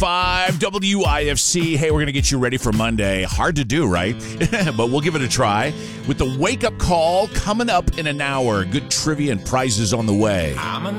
WIFC. Hey, we're going to get you ready for Monday. Hard to do, right? But we'll give it a try with the wake-up call coming up in an hour. Good trivia and prizes on the way.